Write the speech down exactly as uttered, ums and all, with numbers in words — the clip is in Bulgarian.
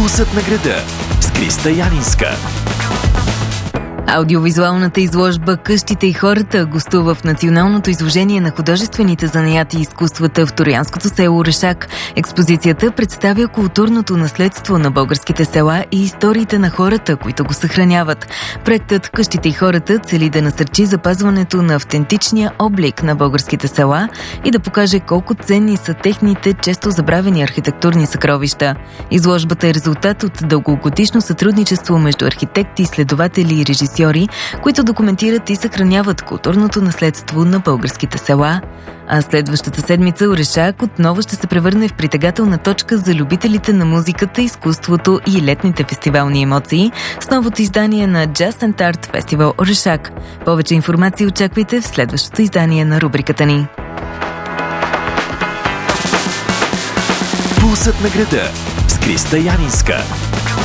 Пулсът на града с Криста Янинска. Аудиовизуалната изложба «Къщите и хората» гостува в Националното изложение на художествените занаяти и изкуствата в Троянското село Орешак. Експозицията представя културното наследство на българските села и историите на хората, които го съхраняват. Проектът «Къщите и хората» цели да насърчи запазването на автентичния облик на българските села и да покаже колко ценни са техните често забравени архитектурни съкровища. Изложбата е резултат от дългогодишно сътрудничество между архитекти, изследователи и режисьори, които документират и съхраняват културното наследство на българските села. А следващата седмица Орешак отново ще се превърне в притегателна точка за любителите на музиката, изкуството и летните фестивални емоции с новото издание на Jazz and Art Festival Орешак. Повече информация очаквайте в следващото издание на рубриката ни. Пулсът на града с Криста Янинска.